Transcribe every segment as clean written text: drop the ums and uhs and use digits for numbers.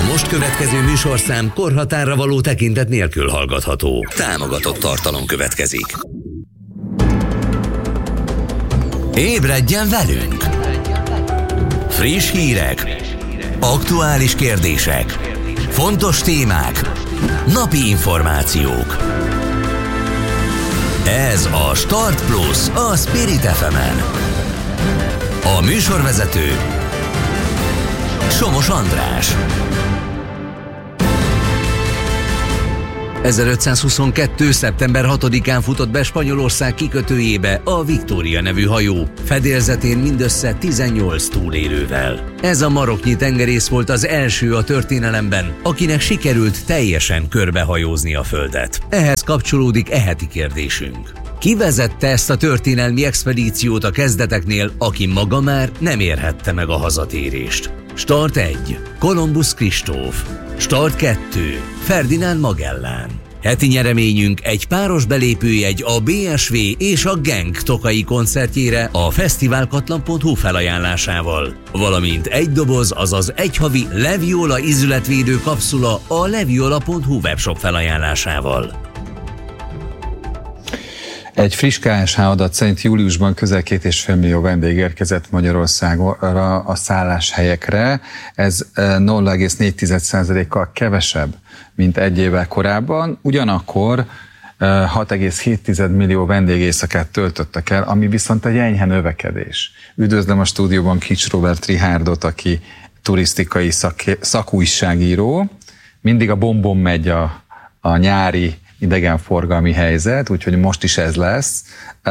most következő műsorszám korhatárra való tekintet nélkül hallgatható. Támogatott tartalom következik. Ébredjen velünk! Friss hírek, aktuális kérdések, fontos témák, napi információk. Ez a Start Plus a Spirit FM-en. A műsorvezető Somos András. 1522. szeptember 6-án futott be Spanyolország kikötőjébe a Victoria nevű hajó, fedélzetén mindössze 18 túlélővel. Ez a maroknyi tengerész volt az első a történelemben, akinek sikerült teljesen körbehajózni a Földet. Ehhez kapcsolódik heti kérdésünk. Ki vezette ezt a történelmi expedíciót a kezdeteknél, aki maga már nem érhette meg a hazatérést? Start 1. Kolumbusz Kristóf. Start 2. Ferdinánd Magellán. Heti nyereményünk egy páros belépőjegy a BSV és a Genk tokai koncertjére a fesztiválkatlan.hu felajánlásával, valamint egy doboz, azaz egy havi Leviola ízületvédő kapszula a leviola.hu webshop felajánlásával. Egy friss KSH adat szerint júliusban közel 2,5 millió vendég érkezett Magyarországra a szálláshelyekre. Ez 0,4%-kal kevesebb, mint egy évvel korábban. Ugyanakkor 6,7 millió vendégéjszakát töltöttek el, ami viszont egy enyhe növekedés. Üdvözlöm a stúdióban Kics Robert Richardot, aki turisztikai szakújságíró. Mindig a bombon megy a nyári idegenforgalmi helyzet, úgyhogy most is ez lesz.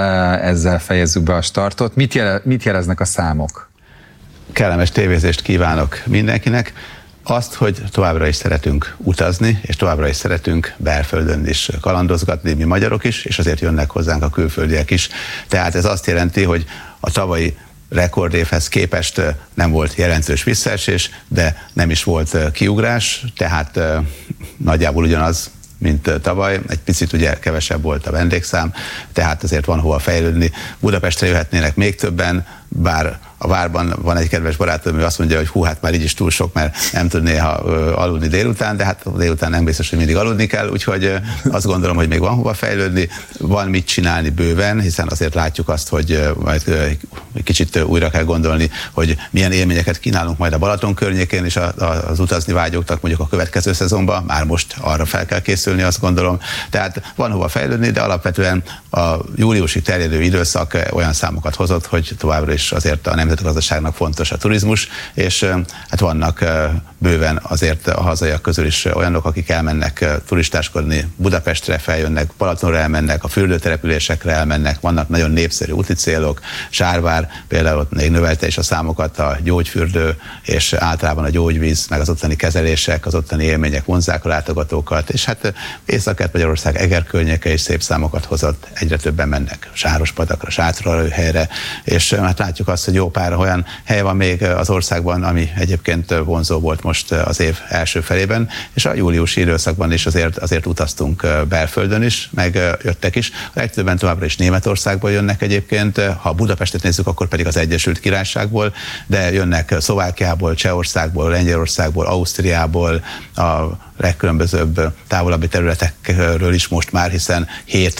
Ezzel fejezzük be a startot. Mit jeleznek a számok? Kellemes tévézést kívánok mindenkinek. Azt, hogy továbbra is szeretünk utazni, és továbbra is szeretünk belföldön is kalandozgatni, mi magyarok is, és azért jönnek hozzánk a külföldiek is. Tehát ez azt jelenti, hogy a tavalyi rekordévhez képest nem volt jelentős visszaesés, de nem is volt kiugrás, tehát nagyjából ugyanaz, mint tavaly. Egy picit ugye kevesebb volt a vendégszám, tehát azért van hova fejlődni. Budapestre jöhetnének még többen, bár a Várban van egy kedves barátom, ő azt mondja, hogy hú, hát már így is túl sok, mert nem tud néha aludni délután, de hát délután nem biztos, hogy mindig aludni kell, úgyhogy azt gondolom, hogy még van hova fejlődni, van mit csinálni bőven, hiszen azért látjuk azt, hogy majd egy kicsit újra kell gondolni, hogy milyen élményeket kínálunk majd a Balaton környékén, és az utazni vágyóknak mondjuk a következő szezonban, már most arra fel kell készülni, azt gondolom. Tehát van hova fejlődni, de alapvetően a júliusig terjedő időszak olyan számokat hozott, hogy továbbra is azért a nemzetgazdaságnak fontos a turizmus, és hát vannak bőven azért a hazaiak közül is olyanok, akik elmennek turistáskodni Budapestre, feljönnek, Balatonra elmennek, a fürdőtelepülésekre elmennek, vannak nagyon népszerű úti célok, Sárvár például ott még növelte is a számokat, a gyógyfürdő, és általában a gyógyvíz, meg az ottani kezelések, az ottani élmények vonzzák a látogatókat, és hát Észak-Kelet-Magyarország Eger környéke is szép számokat hozott, egyre többen mennek Sárospatakra, Sátoralőhelyre, és hát látjuk azt, hogy jó pár olyan hely van még az országban, ami egyébként vonzó volt most az év első felében, és a júliusi időszakban is azért utaztunk belföldön is, meg jöttek is. A legtöbben továbbra is Németországból jönnek egyébként, ha Budapestet nézzük, akkor pedig az Egyesült Királyságból, de jönnek Szlovákiából, Csehországból, Lengyelországból, Ausztriából, a legkülönbözőbb távolabbi területekről is most már, hiszen 7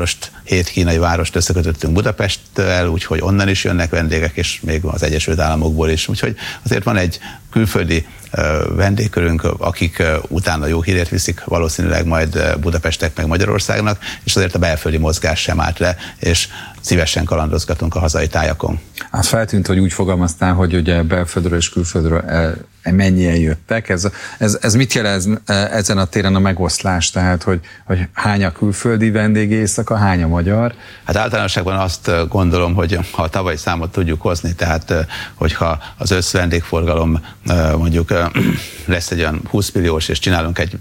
kínai várost összekötöttünk Budapesttel, úgyhogy onnan is jönnek vendégek, és még az Egyesült Államokból is. Úgyhogy azért van egy külföldi vendégkörünk, akik utána jó hírét viszik valószínűleg majd Budapestnek meg Magyarországnak, és azért a belföldi mozgás sem állt le, és szívesen kalandozgatunk a hazai tájakon. Hát feltűnt, hogy úgy fogalmaztál, hogy ugye belföldről és külföldről mennyien jöttek. Ez mit jelez ezen a téren a megoszlás? Tehát, hogy hány a külföldi vendégészaka, hány a magyar? Hát általánosságban azt gondolom, hogy ha a tavalyi számot tudjuk hozni, tehát hogyha az összvendégforgalom mondjuk lesz egy olyan 20 milliós, és csinálunk egy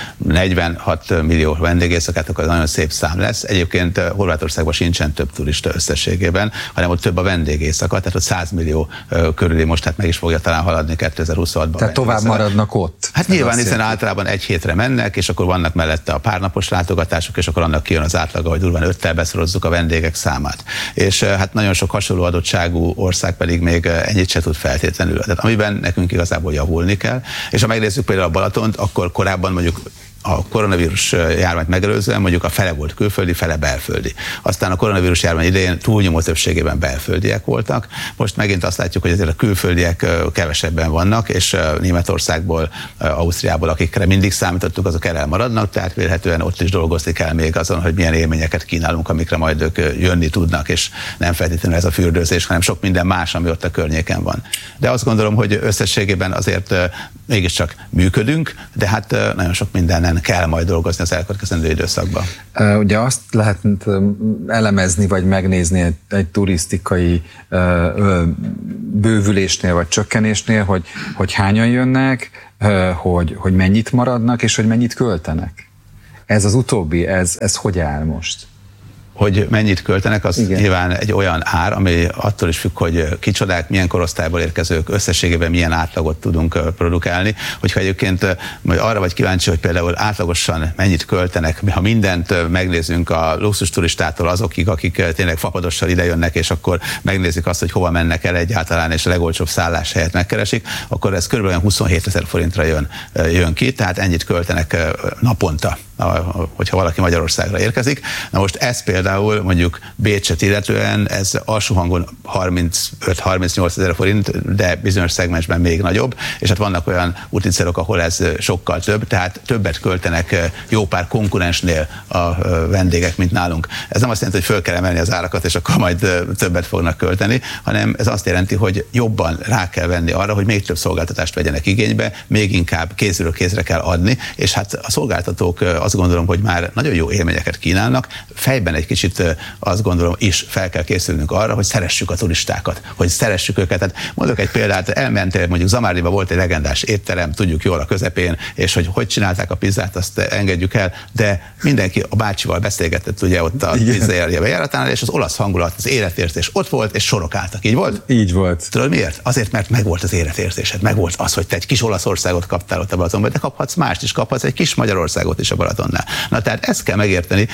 46 millió vendégészakát, akkor nagyon szép szám lesz. Egyébként Horvátországban sincsen több turista összességében, hanem ott több a vendégészaka, tehát ott 100 millió körüli most hát meg is fogja talán haladni 2026-ban. Tehát tovább maradnak ott? Hát nyilván, hiszen általában egy hétre mennek, és akkor vannak mellette a párnapos látogatások, és akkor annak kijön az átlaga, hogy durván 5-tel beszorozzuk a vendégek számát. És hát nagyon sok hasonló adottságú ország pedig még ennyit se tud feltétlenül. Tehát amiben nekünk igazából javulni kell. És ha megnézzük például a Balatont, akkor korábban mondjuk a koronavírus járványt megelőzően mondjuk a fele volt külföldi, fele belföldi. Aztán a koronavírus járvány idején túlnyomó többségében belföldiek voltak. Most megint azt látjuk, hogy azért a külföldiek kevesebben vannak, és Németországból, Ausztriából, akikre mindig számítottuk, azok elmaradnak, tehát vélhetően ott is dolgozni kell még azon, hogy milyen élményeket kínálunk, amikre majd ők jönni tudnak, és nem feltétlenül ez a fürdőzés, hanem sok minden más, ami ott a környéken van. De azt gondolom, hogy összességében azért mégiscsak működünk, de hát nagyon sok mindenen kell majd dolgozni az elkövetkezendő időszakban. Ugye azt lehet elemezni, vagy megnézni egy turisztikai bővülésnél, vagy csökkenésnél, hogy hányan jönnek, hogy mennyit maradnak, és hogy mennyit költenek. Ez az utóbbi, ez hogy áll most? Hogy mennyit költenek, az nyilván egy olyan ár, ami attól is függ, hogy kicsodák, milyen korosztályból érkezők, összességében milyen átlagot tudunk produkálni. Hogyha egyébként arra vagy kíváncsi, hogy például átlagosan mennyit költenek, ha mindent megnézzünk a luxusturistától azokig, akik tényleg fapadossal idejönnek, és akkor megnézik azt, hogy hova mennek el egyáltalán, és a legolcsóbb szálláshelyet megkeresik, akkor ez kb. 27 000 forintra jön ki, tehát ennyit költenek naponta, hogyha valaki Magyarországra érkezik. Na most ez például mondjuk Bécset illetően, ez alsó hangon 35-38 000 forint, de bizonyos szegmensben még nagyobb, és hát vannak olyan úticélok, ahol ez sokkal több, tehát többet költenek jó pár konkurensnél a vendégek, mint nálunk. Ez nem azt jelenti, hogy föl kell emelni az árakat, és akkor majd többet fognak költeni, hanem ez azt jelenti, hogy jobban rá kell venni arra, hogy még több szolgáltatást vegyenek igénybe, még inkább kézről kézre kell adni, és hát a szolgáltatók azt gondolom, hogy már nagyon jó élményeket kínálnak, fejben egy kicsit azt gondolom is fel kell készülnünk arra, hogy szeressük a turistákat, hogy szeressük őket. Tehát mondok egy példát, elmentél, mondjuk Zamárdiba volt egy legendás étterem, tudjuk jól a közepén, és hogy csinálták a pizzát, azt engedjük el, de mindenki a bácsival beszélgetett ugye ott a pizzaérje bejáratánál, és az olasz hangulat, az életérzés ott volt, és sorok álltak. Így volt? Így volt. Tudod miért? Azért, mert megvolt az életérzésed, megvolt az, hogy te egy kis Olaszországot kaptál ott a Balatonban, de kaphatsz mást is, kaphatsz egy kis Magyarországot is a Balatonnál. Na tehát ezt kell megérteni,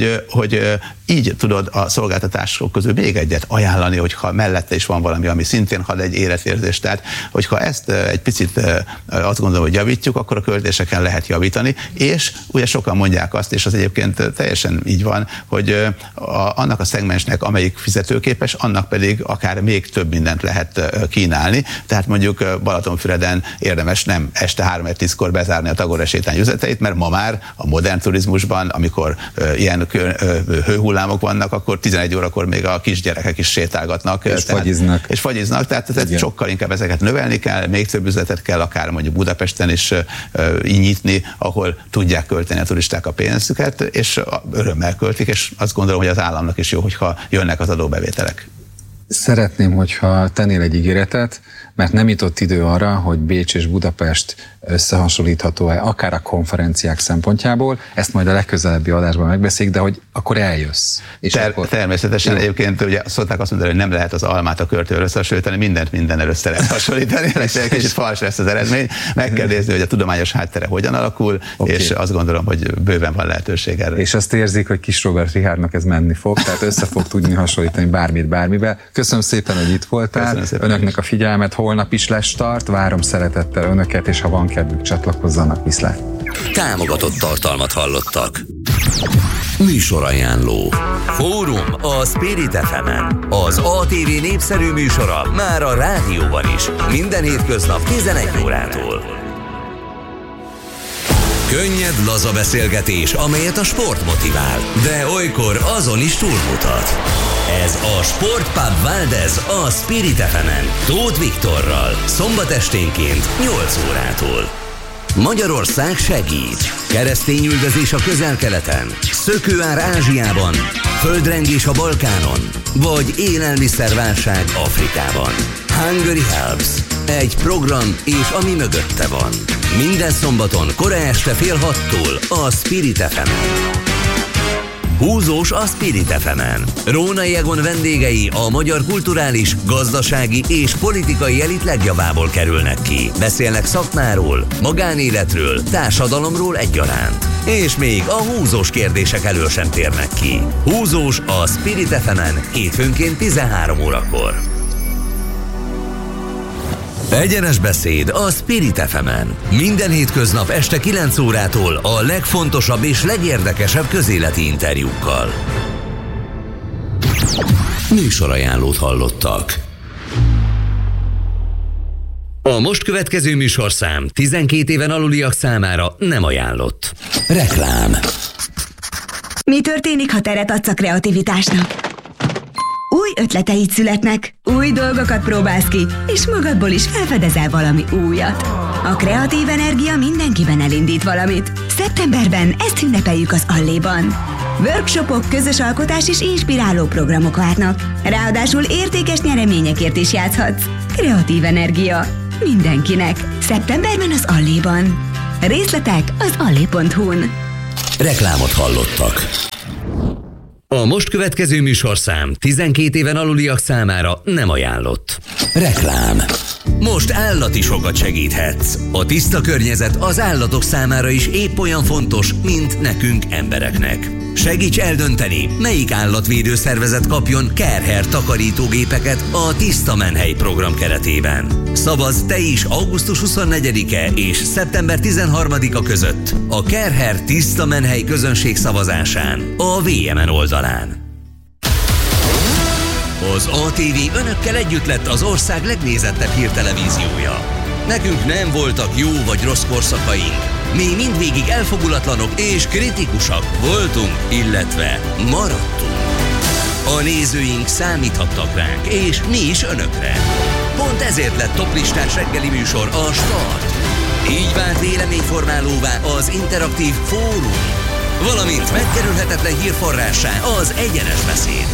hogy így tudod a szolgáltatások közül még egyet ajánlani, hogyha mellette is van valami, ami szintén ad egy életérzést. Tehát, hogyha ezt egy picit azt gondolom, hogy javítjuk, akkor a költéseken lehet javítani, és ugye sokan mondják azt, és az egyébként teljesen így van, hogy annak a szegmensnek, amelyik fizetőképes, annak pedig akár még több mindent lehet kínálni. Tehát mondjuk Balatonfüreden érdemes nem este 3-10-kor bezárni a Tagore sétány üzleteit, mert ma már a modern turizmusban, amikor ilyen hőhullámok vannak, akkor 11 órakor még a kisgyerekek is sétálgatnak. És fagyiznak, tehát sokkal inkább ezeket növelni kell, még több üzletet kell akár mondjuk Budapesten is nyitni, ahol tudják költeni a turisták a pénzüket, és örömmel költik, és azt gondolom, hogy az államnak is jó, hogyha jönnek az adóbevételek. Szeretném, hogyha tennél egy ígéretet, mert nem jutott idő arra, hogy Bécs és Budapest összehasonlítható-e, akár a konferenciák szempontjából, ezt majd a legközelebbi adásban megbeszéljük, de hogy akkor eljössz. És akkor... Természetesen jó. Egyébként ugye szokták azt mondani, hogy nem lehet az almát a körtől összehasonlítani, mindent mindennel össze lehet hasonlítani, egy kicsit fals lesz az eredmény, meg kell nézni, hogy a tudományos háttere hogyan alakul, és azt gondolom, hogy bőven van lehetőség erre. És azt érzik, hogy Kis Róbert Richárdnak ez menni fog, tehát össze fog tudni hasonlítani bármit bármivel. Köszönöm szépen, hogy itt voltál, önöknek a figyelmet, holnap is lesz start, várom szeretettel önöket, és ha van kedvük, csatlakozzanak, viszlát. Támogatott tartalmat hallottak. Műsorajánló. Fórum a Spirit FM-en. Az ATV népszerű műsora már a rádióban is. Minden hétköznap 11 órától. Könnyed, laza beszélgetés, amelyet a sport motivál, de olykor azon is túlmutat. Ez a Sportpub Valdez a Spirit FM-en, Tóth Viktorral, szombat esténként 8 órától. Magyarország segít. Keresztényüldözés a Közel-Keleten, szökőár Ázsiában, földrengés a Balkánon, vagy élelmiszerválság Afrikában. Hungary Helps. Egy program és ami mögötte van. Minden szombaton kora este 5:30 a Spirit FM-en. Húzós a Spirit FM-en. Rónai Egon vendégei a magyar kulturális, gazdasági és politikai elit legjobbából kerülnek ki. Beszélnek szakmáról, magánéletről, társadalomról egyaránt. És még a húzós kérdések elől sem térnek ki. Húzós a Spirit FM-en hétfőnként 13 órakor. Egyenes beszéd a Spirit FM-en. Minden hétköznap este 9 órától a legfontosabb és legérdekesebb közéleti interjúkkal. Műsorajánlót hallottak. A most következő műsorszám 12 éven aluliak számára nem ajánlott. Reklám. Mi történik, ha teret adsz a kreativitásnak? Új ötleteid születnek, új dolgokat próbálsz ki, és magadból is felfedezel valami újat. A kreatív energia mindenkiben elindít valamit. Szeptemberben ezt ünnepeljük az Alléban. Workshopok, közös alkotás és inspiráló programok várnak. Ráadásul értékes nyereményekért is játszhatsz. Kreatív energia. Mindenkinek. Szeptemberben az Alléban. Részletek az allé.hu-n. Reklámot hallottak. A most következő műsorszám 12 éven aluliak számára nem ajánlott. Reklám. Most állati sokat segíthetsz. A tiszta környezet az állatok számára is épp olyan fontos, mint nekünk embereknek. Segíts eldönteni, melyik állatvédő szervezet kapjon Care-Hair takarítógépeket a Tiszta Menhely program keretében. Szavazz te is augusztus 24-e és szeptember 13-a között a Care-Hair Tiszta Menhely közönség szavazásán a VMN oldalán. Az ATV önökkel együtt lett az ország legnézettebb hírtelevíziója. Nekünk nem voltak jó vagy rossz korszakaink. Mi mindvégig elfogulatlanok és kritikusak voltunk, illetve maradtunk. A nézőink számíthattak ránk, és mi is önökre. Pont ezért lett toplistás reggeli műsor a Start. Így vált véleményformálóvá az interaktív fórum, valamint megkerülhetetlen hírforrássá az egyenes beszéd.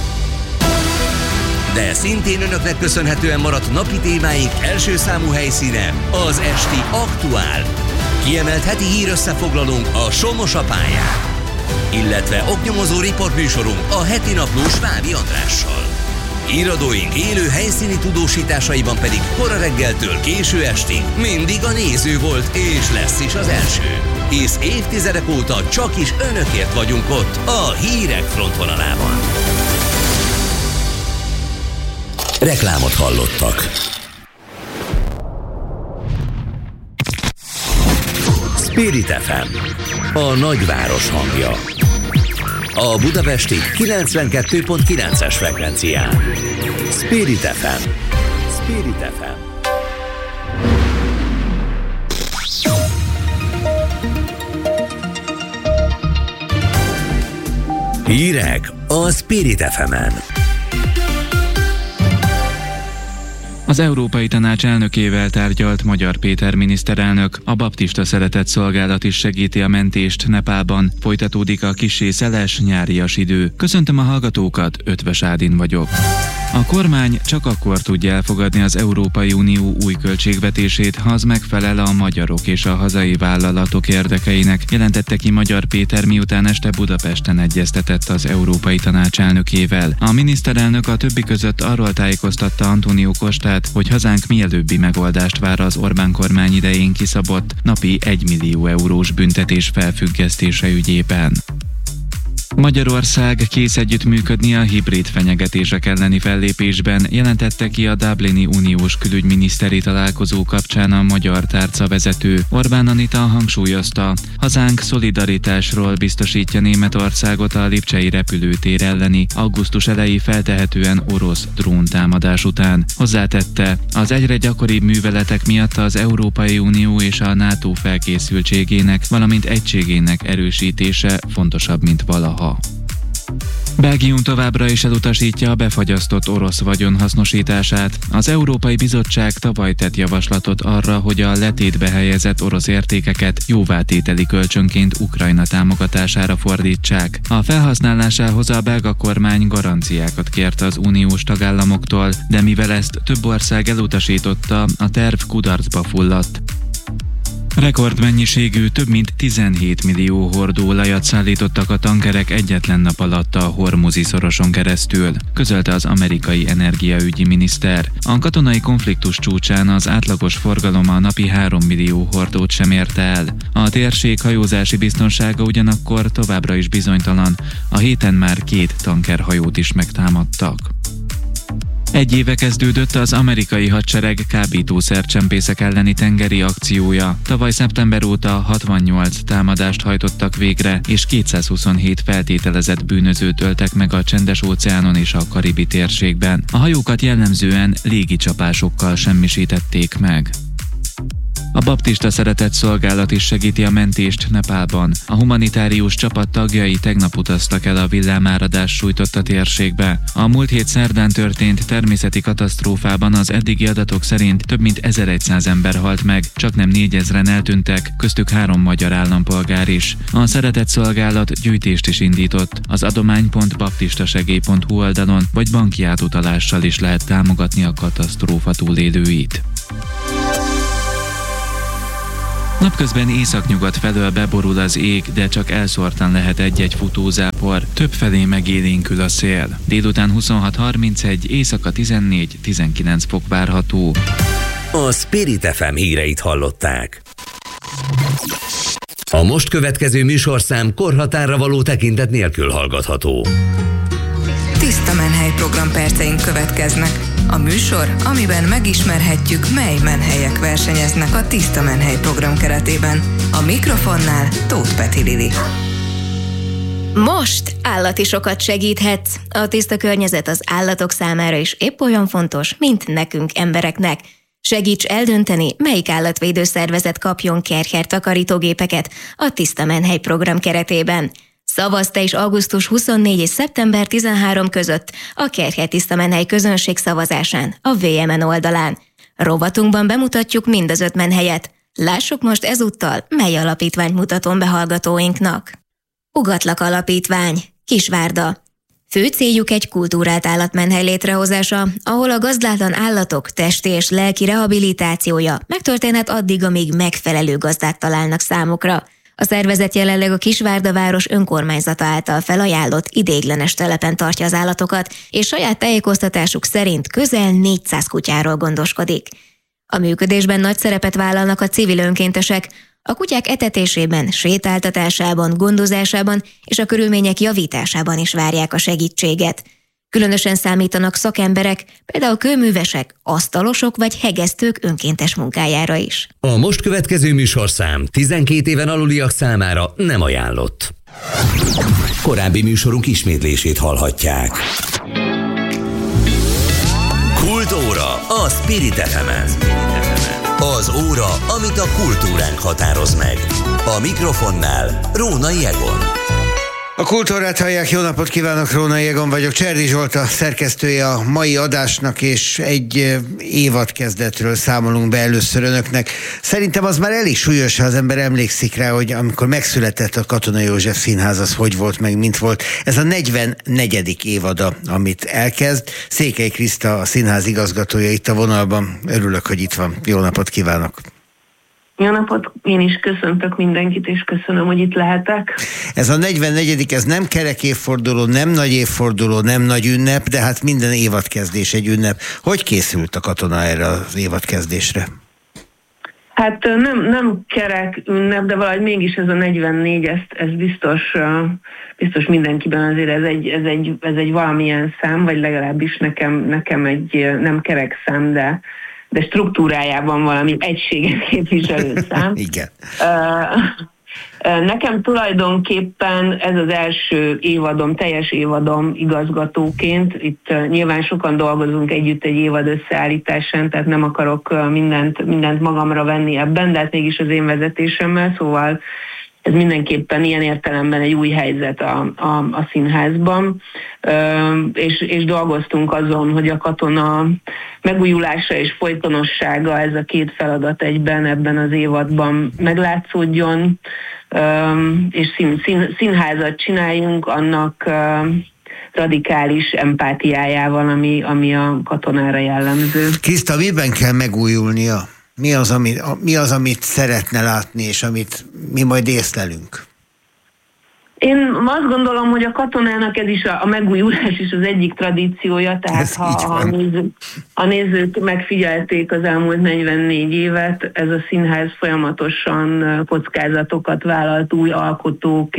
De szintén önöknek köszönhetően maradt napi témáink első számú helyszíne az esti Aktuál. Kiemelt heti hírösszefoglalónk a Somos a pályán, illetve oknyomozó riportműsorunk a heti napló Svábi Andrással. Híradóink élő helyszíni tudósításaiban pedig kora reggeltől késő estig mindig a néző volt és lesz is az első. És évtizedek óta csak is önökért vagyunk ott a hírek frontvonalában. Reklámot hallottak. Spirit FM, a nagyváros hangja. A budapesti 92.9-es frekvencián. Spirit FM. Spirit FM. Hírek a Spirit FM-en. Az Európai Tanács elnökével tárgyalt Magyar Péter miniszterelnök, a baptista szeretetszolgálat is segíti a mentést Nepálban. Folytatódik a kissé szeles, nyárias idő. Köszöntöm a hallgatókat, Ötvös Ádin vagyok. A kormány csak akkor tudja elfogadni az Európai Unió új költségvetését, ha az megfelel a magyarok és a hazai vállalatok érdekeinek, jelentette ki Magyar Péter, miután este Budapesten egyeztetett az Európai Tanács elnökével. A miniszterelnök a többi között arról tájékoztatta Antónió Costát, hogy hazánk mielőbbi megoldást vár az Orbán kormány idején kiszabott napi 1 millió eurós büntetés felfüggesztése ügyében. Magyarország kész együttműködni a hibrid fenyegetések elleni fellépésben, jelentette ki a Dublini uniós külügyminiszteri találkozó kapcsán a magyar tárca vezető. Orbán Anita hangsúlyozta, hazánk szolidaritásról biztosítja Németországot a lipcsei repülőtér elleni augusztus elejé feltehetően orosz dróntámadás után. Hozzátette, az egyre gyakoribb műveletek miatt az Európai Unió és a NATO felkészültségének, valamint egységének erősítése fontosabb, mint valaha. Belgium továbbra is elutasítja a befagyasztott orosz vagyon hasznosítását. Az Európai Bizottság tavaly tett javaslatot arra, hogy a letétbe helyezett orosz értékeket jóvátételi kölcsönként Ukrajna támogatására fordítsák. A felhasználásához a belga kormány garanciákat kért az uniós tagállamoktól, de mivel ezt több ország elutasította, a terv kudarcba fulladt. Rekordmennyiségű, több mint 17 millió hordó olajat szállítottak a tankerek egyetlen nap alatt a Hormuzi szoroson keresztül, közölte az amerikai energiaügyi miniszter. A katonai konfliktus csúcsán az átlagos forgalom a napi 3 millió hordót sem érte el. A térség hajózási biztonsága ugyanakkor továbbra is bizonytalan, a héten már 2 tankerhajót is megtámadtak. Egy éve kezdődött az amerikai hadsereg kábítószercsempészek elleni tengeri akciója. Tavaly szeptember óta 68 támadást hajtottak végre, és 227 feltételezett bűnözőt öltek meg a Csendes-óceánon és a Karibi térségben. A hajókat jellemzően légicsapásokkal semmisítették meg. A baptista szeretetszolgálat is segíti a mentést Nepálban. A humanitárius csapat tagjai tegnap utaztak el a villámáradás sújtotta térségbe. A múlt hét szerdán történt természeti katasztrófában az eddigi adatok szerint több mint 1100 ember halt meg, csaknem 4000-en eltűntek, köztük 3 magyar állampolgár is. A szeretetszolgálat gyűjtést is indított. Az adomány.baptistasegély.hu oldalon vagy banki átutalással is lehet támogatni a katasztrófa túlélőit. Napközben északnyugat felől beborul az ég, de csak elszórtan lehet egy-egy futózápor, többfelé megélénkül a szél. Délután 26-31, éjszaka 14-19 fok várható. A Spirit FM híreit hallották. A most következő műsorszám korhatárra való tekintet nélkül hallgatható. Tiszta Menhely program perceink következnek. A műsor, amiben megismerhetjük, mely menhelyek versenyeznek a Tiszta Menhely program keretében. A mikrofonnál Tóth Peti Lili. Most állati sokat segíthetsz. A tiszta környezet az állatok számára is épp olyan fontos, mint nekünk embereknek. Segíts eldönteni, melyik állatvédő szervezet kapjon Kärcher takarítógépeket a Tiszta Menhely program keretében. Szavazz te is augusztus 24 és szeptember 13 között a Kärcher Tiszta Menhely közönség szavazásán a VMN oldalán. Rovatunkban bemutatjuk mind az 5 menhelyet. Lássuk most ezúttal, mely alapítványt mutatom be hallgatóinknak. Ugatlak Alapítvány, Kisvárda. Fő céljuk egy kultúrált állatmenhely létrehozása, ahol a gazdátlan állatok testi és lelki rehabilitációja megtörténhet addig, amíg megfelelő gazdát találnak számukra. A szervezet jelenleg a Kisvárda város önkormányzata által felajánlott ideiglenes telepen tartja az állatokat, és saját tájékoztatásuk szerint közel 400 kutyáról gondoskodik. A működésben nagy szerepet vállalnak a civil önkéntesek, a kutyák etetésében, sétáltatásában, gondozásában és a körülmények javításában is várják a segítséget. Különösen számítanak szakemberek, például kőművesek, asztalosok vagy hegesztők önkéntes munkájára is. A most következő műsorszám 12 éven aluliak számára nem ajánlott. Korábbi műsorunk ismétlését hallhatják. Kultóra a Spirit FM-en. Az óra, amit a kultúránk határoz meg. A mikrofonnál Rónai Egon. A Kultúrát hallják, jó napot kívánok, Rónai Egon vagyok. Cserdi Zsolt a szerkesztője a mai adásnak, és egy évadkezdetről számolunk be először önöknek. Szerintem az már elég súlyos, ha az ember emlékszik rá, hogy amikor megszületett a Katona József Színház, az hogy volt, meg mint volt. Ez a 44. évada, amit elkezd. Székely Kriszta, a színház igazgatója itt a vonalban. Örülök, hogy itt van. Jó napot kívánok! Jó napot, én is köszöntök mindenkit, és köszönöm, hogy itt lehetek. Ez a 44. ez nem kerek évforduló, nem nagy évforduló, nem nagy ünnep, de hát minden évadkezdés egy ünnep. Hogy készült a Katona erre az évadkezdésre? Hát nem kerek ünnep, de valahogy mégis ez a 44, ez biztos mindenkiben azért ez egy valamilyen szám, vagy legalábbis nekem egy nem kerek szám, de struktúrájában valami egységet képviselő szám. Igen. Nekem tulajdonképpen ez az első évadom, teljes évadom igazgatóként. Itt nyilván sokan dolgozunk együtt egy évad összeállításán, tehát nem akarok mindent magamra venni ebben, de hát mégis az én vezetésemmel, szóval ez mindenképpen ilyen értelemben egy új helyzet a színházban, és dolgoztunk azon, hogy a Katona megújulása és folytonossága, ez a két feladat egyben ebben az évadban meglátszódjon, és színházat csináljunk annak radikális empátiájával, ami a Katonára jellemző. Kriszta, miben kell megújulnia? Mi az, amit szeretne látni, és amit mi majd észlelünk? Én azt gondolom, hogy a Katonának ez is a megújulás is az egyik tradíciója, tehát ha a nézők megfigyelték az elmúlt 44 évet, ez a színház folyamatosan kockázatokat vállalt új alkotók,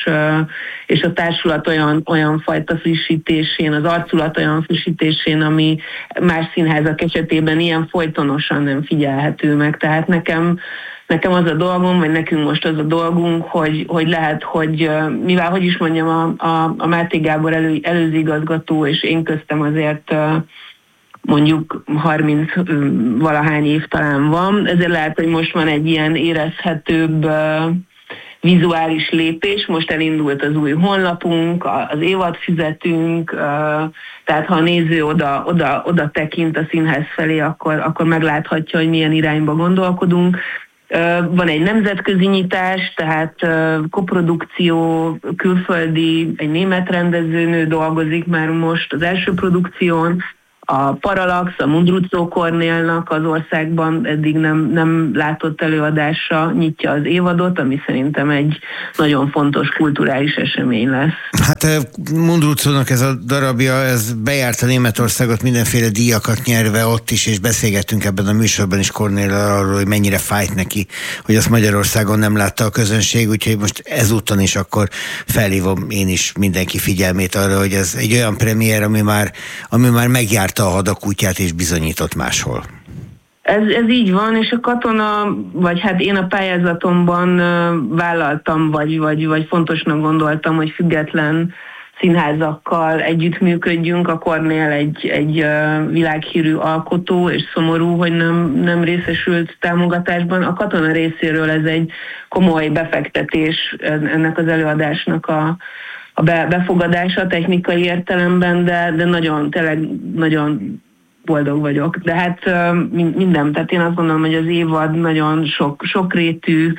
és a társulat olyan fajta frissítésén, az arculat olyan frissítésén, ami más színházak esetében ilyen folytonosan nem figyelhető meg. Tehát nekem az a dolgom, vagy nekünk most az a dolgunk, hogy lehet, hogy mivel, hogy is mondjam, a Máté Gábor előző igazgató, és én köztem azért mondjuk 30-valahány év talán van, ezért lehet, hogy most van egy ilyen érezhetőbb vizuális lépés, most elindult az új honlapunk, az évadfüzetünk, tehát ha a néző oda tekint a színház felé, akkor megláthatja, hogy milyen irányba gondolkodunk. Van egy nemzetközi nyitás, tehát koprodukció, külföldi, egy német rendezőnő dolgozik már most az első produkción, a Parallax, a Mundruczó Kornélnak az országban eddig nem látott előadása nyitja az évadot, ami szerintem egy nagyon fontos kulturális esemény lesz. Hát Mundruczónak ez a darabja, ez bejárta Németországot, mindenféle díjakat nyerve ott is, és beszélgettünk ebben a műsorban is Kornéllal arról, hogy mennyire fájt neki, hogy azt Magyarországon nem látta a közönség, úgyhogy most ezúton is akkor felhívom én is mindenki figyelmét arra, hogy ez egy olyan premier, ami már megjárta a hadakútját és bizonyított máshol. Ez így van, és a Katona, vagy hát én a pályázatomban vállaltam, vagy fontosnak gondoltam, hogy független színházakkal együttműködjünk. A Kornél egy világhírű alkotó, és szomorú, hogy nem részesült támogatásban. A Katona részéről ez egy komoly befektetés ennek az előadásnak a befogadása technikai értelemben, de tényleg nagyon boldog vagyok. De hát minden, tehát én azt gondolom, hogy az évad nagyon sokrétű,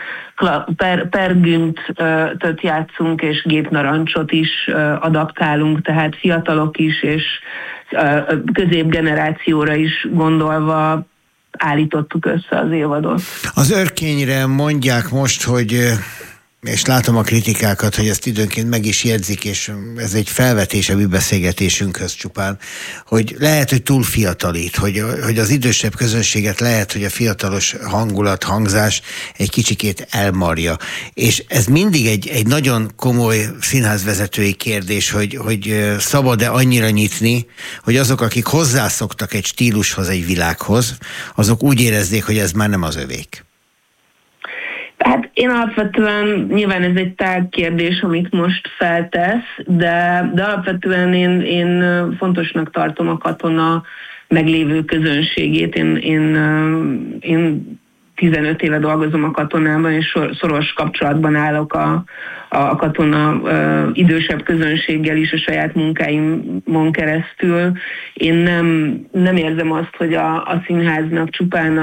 Pergüntet játszunk, és Gépnarancsot is adaptálunk, tehát fiatalok is, és középgenerációra is gondolva állítottuk össze az évadot. Az Örkényre mondják most, hogy és látom a kritikákat, hogy ezt időnként meg is jegyzik, és ez egy felvetés a mi beszélgetésünkhöz csupán, hogy lehet, hogy túl fiatalít, hogy az idősebb közönséget lehet, hogy a fiatalos hangulat, hangzás egy kicsikét elmarja. És ez mindig egy nagyon komoly színházvezetői kérdés, hogy szabad-e annyira nyitni, hogy azok, akik hozzászoktak egy stílushoz, egy világhoz, azok úgy érezzék, hogy ez már nem az övék. Hát én alapvetően, nyilván ez egy tág kérdés, amit most feltesz, de alapvetően én fontosnak tartom a Katona meglévő közönségét. Én 15 éve dolgozom a Katonában, és szoros kapcsolatban állok a Katona idősebb közönséggel is a saját munkáimon keresztül. Én nem érzem azt, hogy a színháznak csupán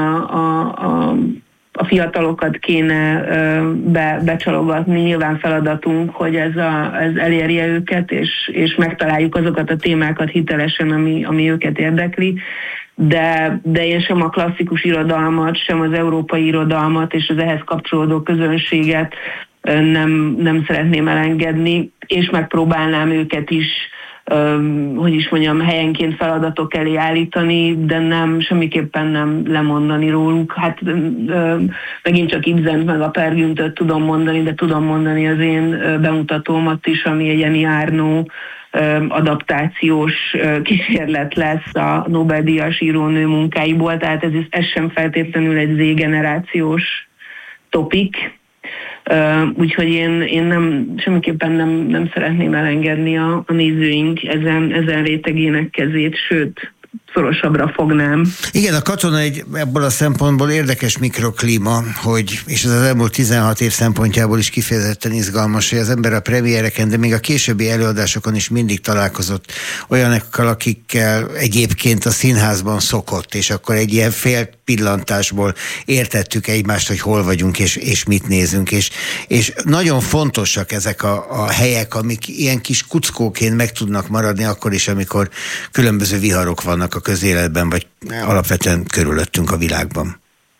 a fiatalokat kéne becsalogatni, nyilván feladatunk, hogy ez elérje őket, és megtaláljuk azokat a témákat hitelesen, ami őket érdekli, de én sem a klasszikus irodalmat, sem az európai irodalmat és az ehhez kapcsolódó közönséget nem szeretném elengedni, és megpróbálnám őket is helyenként feladatok elé állítani, de semmiképpen nem lemondani róluk. Hát megint csak Ibsent meg a Pergüntöt tudom mondani, de tudom mondani az én bemutatómat is, ami egy Jenny Arnaud adaptációs kísérlet lesz a Nobel-díjas írónő munkáiból, tehát ez sem feltétlenül egy Z-generációs topik. Úgyhogy én semmiképpen nem szeretném elengedni a nézőink ezen rétegének kezét, sőt, szorosabbra fognám. Igen, a Katona ebből a szempontból érdekes mikroklíma, és ez az elmúlt 16 év szempontjából is kifejezetten izgalmas, hogy az ember a premiereken, de még a későbbi előadásokon is mindig találkozott olyanokkal, akikkel egyébként a színházban szokott, és akkor egy ilyen fél pillantásból értettük egymást, hogy hol vagyunk, és mit nézünk, és nagyon fontosak ezek a helyek, amik ilyen kis kuckóként meg tudnak maradni akkor is, amikor különböző viharok vannak a közéletben, vagy alapvetően körülöttünk a világban.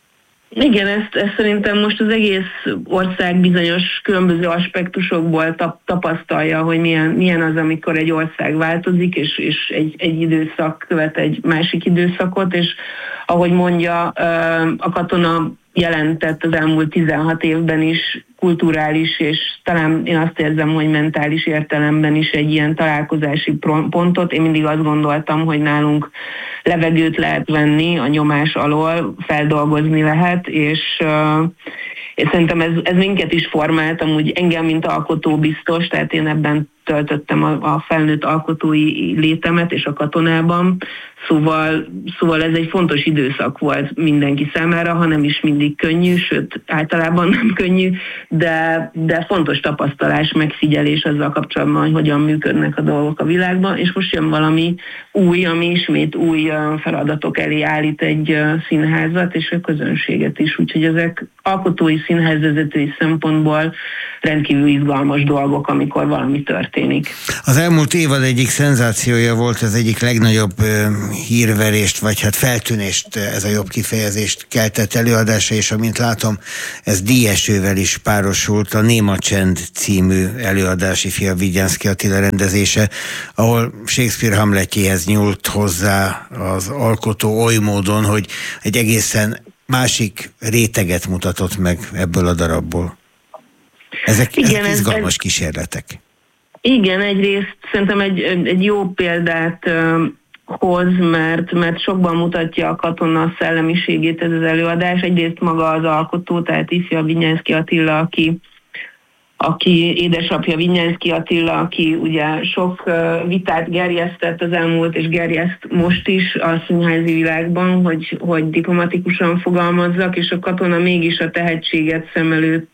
Igen, ezt szerintem most az egész ország bizonyos különböző aspektusokból tapasztalja, hogy milyen az, amikor egy ország változik, és egy időszak követ egy másik időszakot, és ahogy mondja, a katona jelentett az elmúlt 16 évben is kulturális, és talán én azt érzem, hogy mentális értelemben is egy ilyen találkozási pontot. Én mindig azt gondoltam, hogy nálunk levegőt lehet venni a nyomás alól, feldolgozni lehet, és szerintem ez minket is formált, amúgy engem, mint alkotó biztos, tehát én ebben töltöttem a felnőtt alkotói létemet, és a katonában, szóval ez egy fontos időszak volt mindenki számára, ha nem is mindig könnyű, sőt általában nem könnyű, de fontos tapasztalás, megfigyelés azzal kapcsolatban, hogy hogyan működnek a dolgok a világban, és most jön valami új, ami ismét új feladatok elé állít egy színházat, és a közönséget is, úgyhogy ezek alkotói, színházvezetői szempontból rendkívül izgalmas dolgok, amikor valami történik. Az elmúlt évad egyik szenzációja volt, az egyik legnagyobb hírverést, vagy hát feltűnést, ez a jobb kifejezést keltett előadása, és amint látom, ez díjesővel is párosult, a Néma Csend című előadás, ifjabb Vigyánszky Attila rendezése, ahol Shakespeare Hamletjéhez nyúlt hozzá az alkotó oly módon, hogy egy egészen másik réteget mutatott meg ebből a darabból. Ezek izgalmas kísérletek. Igen, egyrészt szerintem egy jó példát hoz, mert sokban mutatja a katona szellemiségét ez az előadás. Egyrészt maga az alkotó, tehát ifjabb Vinyánszky Attila, aki édesapja Vinyánszky Attila, aki ugye sok vitát gerjesztett az elmúlt, és gerjeszt most is a színházi világban, hogy diplomatikusan fogalmazzak, és a katona mégis a tehetséget szem előtt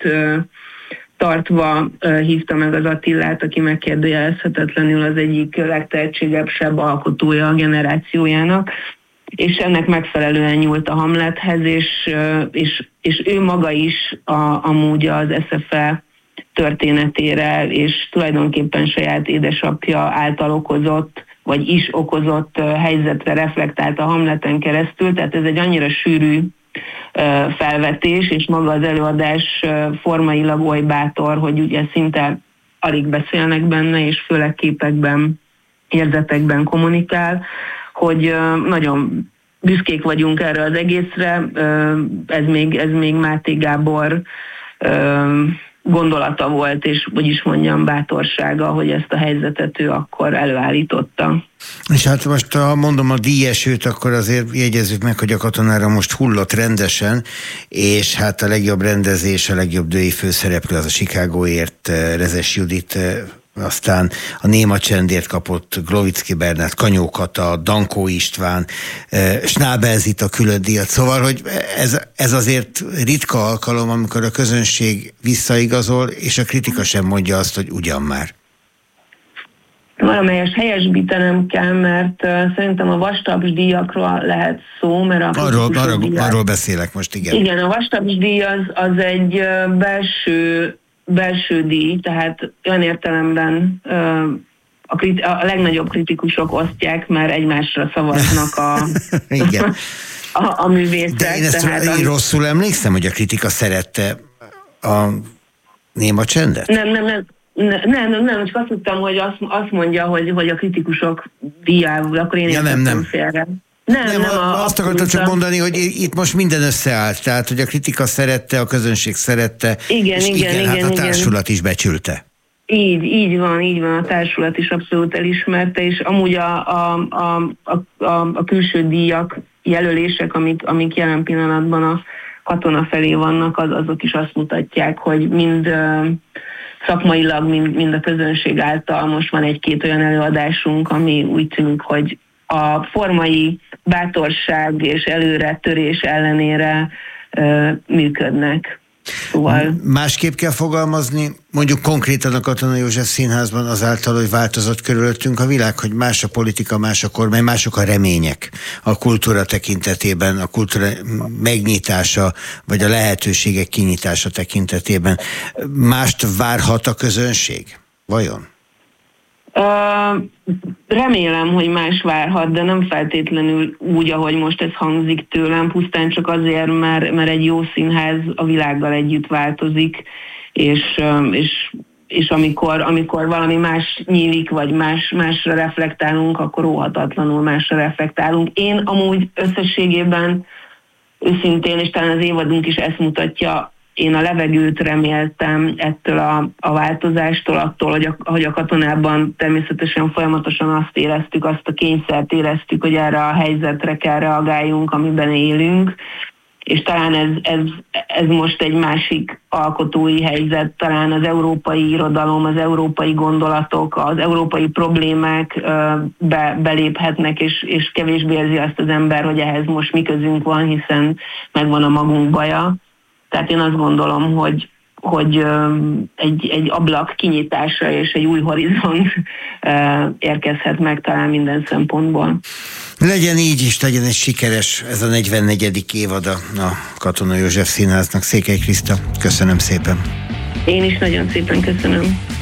tartva hívta meg az Attilát, aki megkérdőjelezhetetlenül az egyik legtehetségesebb alkotója a generációjának, és ennek megfelelően nyúlt a Hamlethez, és ő maga is amúgy az SFE történetére, és tulajdonképpen saját édesapja által okozott, vagy is okozott helyzetre reflektált a Hamleten keresztül, tehát ez egy annyira sűrű felvetés, és maga az előadás formailag oly bátor, hogy ugye szinte alig beszélnek benne, és főleg képekben, érzetekben kommunikál, hogy nagyon büszkék vagyunk erre az egészre. Ez még Máté Gábor gondolata volt, és hogy is mondjam, bátorsága, hogy ezt a helyzetet ő akkor előállította. És hát most, ha mondom a díjesőt, akkor azért jegyezzük meg, hogy a katonára most hullott rendesen, és hát a legjobb rendezés, a legjobb női főszereplő az a Chicagoért Rezes Judit, aztán a Néma Csendért kapott Glovicki Bernát, Kanyó Kata, Dankó István, Schnabel Zita külön díjat. Szóval, hogy ez azért ritka alkalom, amikor a közönség visszaigazol, és a kritika sem mondja azt, hogy ugyan már. Valamelyes helyesbítenem kell, mert szerintem a Vastaps díjakról lehet szó, mert arról beszélek most, igen. Igen, a Vastaps díj az egy belső díj, tehát olyan értelemben a legnagyobb kritikusok osztják, mert egymásra szavaznak a művészek. De én rosszul emlékszem, hogy a kritika szerette a Néma Csendet? Nem, csak azt tudtam, hogy azt mondja, hogy a kritikusok díjával, akkor én értettem félre. Nem, azt akartam csak mondani, hogy itt most minden összeállt, tehát, hogy a kritika szerette, a közönség szerette, igen, a társulat is becsülte. Így van, a társulat is abszolút elismerte, és amúgy a külső díjak, jelölések, amik jelen pillanatban a katona felé vannak, azok is azt mutatják, hogy mind szakmailag, mind a közönség által most van egy-két olyan előadásunk, ami úgy tűnik, hogy a formai bátorság és előre törés ellenére működnek. Szóval... Másképp kell fogalmazni, mondjuk konkrétan a Katona József Színházban azáltal, hogy változott körülöttünk a világ, hogy más a politika, más a kormány, mások a remények a kultúra tekintetében, a kultúra megnyitása, vagy a lehetőségek kinyitása tekintetében. Mást várhat a közönség? Vajon? Remélem, hogy más várhat, de nem feltétlenül úgy, ahogy most ez hangzik tőlem, pusztán csak azért, mert egy jó színház a világgal együtt változik, és amikor valami más nyílik, vagy másra reflektálunk, akkor óhatatlanul másra reflektálunk. Én amúgy összességében őszintén, és talán az évadunk is ezt mutatja, én a levegőt reméltem ettől a változástól, attól, hogy a katonában természetesen folyamatosan azt éreztük, azt a kényszert éreztük, hogy erre a helyzetre kell reagáljunk, amiben élünk, és talán ez most egy másik alkotói helyzet, talán az európai irodalom, az európai gondolatok, az európai problémák beléphetnek, és kevésbé érzi azt az ember, hogy ehhez most mi közünk van, hiszen megvan a magunk baja. Tehát én azt gondolom, hogy egy ablak kinyitása és egy új horizont érkezhet meg talán minden szempontból. Legyen így is, legyen egy sikeres ez a 44. évada a Katona József Színháznak. Székely Kriszta, köszönöm szépen. Én is nagyon szépen köszönöm.